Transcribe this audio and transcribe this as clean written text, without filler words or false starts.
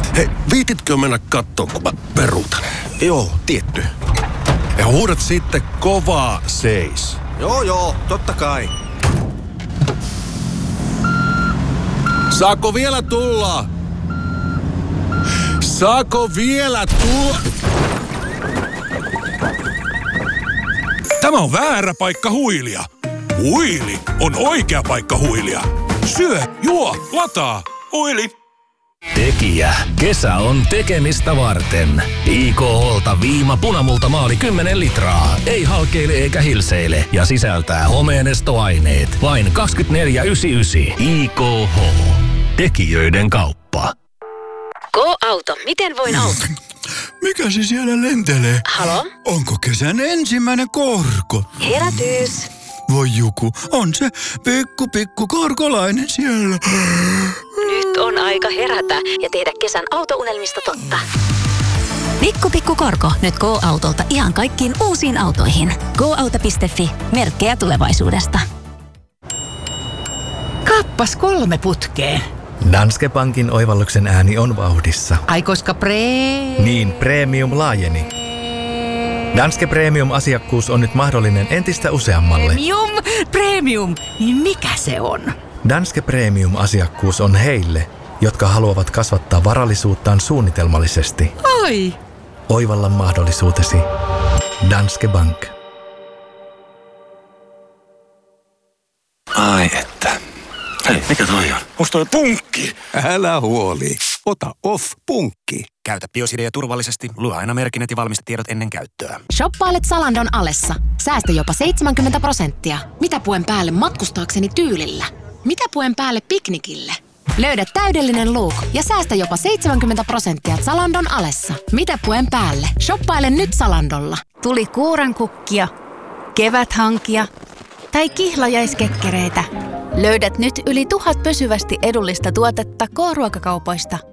Hei, viititkö mennä kattoo, kun mä peruutan? Joo, tietty. Ja huudat sitten kovaa seis. Joo, totta kai. Saako vielä tulla? Saako vielä tulla? Tämä on väärä paikka huilia. Huili on oikea paikka huilia. Syö, juo, lataa. Huili. Tekijä. Kesä on tekemistä varten. IKH:lta viima punamultamaali 10 litraa. Ei halkeile eikä hilseile ja sisältää homeenestoaineet. Vain 24,99. IKH. Tekijöiden kauppa. Go-auto. Miten voin auttaa? Mikä se siellä lentelee? Halo? Onko kesän ensimmäinen korko? Herätys. Voi Juku, on se pikku korkolainen siellä. Nyt on aika herätä ja tehdä kesän autounelmista totta. Pikku korko. Nyt Go-autolta ihan kaikkiin uusiin autoihin. Go-auto.fi. Merkkejä tulevaisuudesta. Kappas 3 putkeen. Danske Bankin oivalluksen ääni on vauhdissa. Ai koska Niin, premium laajeni. Danske Premium-asiakkuus on nyt mahdollinen entistä useammalle. Premium. Niin mikä se on? Danske Premium-asiakkuus on heille, jotka haluavat kasvattaa varallisuuttaan suunnitelmallisesti. Oi! Oivalla mahdollisuutesi. Danske Bank. Ai että. Hei, mikä toi on? Onks toi punkki? Älä huoli. Ota Off-punkki. Käytä Biosidea turvallisesti. Lue aina merkinnät ja valmistetiedot ennen käyttöä. Shoppailet Zalandon alessa. Säästä jopa 70%. Mitä puen päälle matkustaakseni tyylillä? Mitä puen päälle piknikille? Löydä täydellinen look ja säästä jopa 70% Zalandon alessa. Mitä puen päälle? Shoppaile nyt Zalandolla. Tuli kuurankukkia, keväthankia tai kihlajaiskekkereitä. Löydät nyt yli 1000 pysyvästi edullista tuotetta K-ruokakaupoista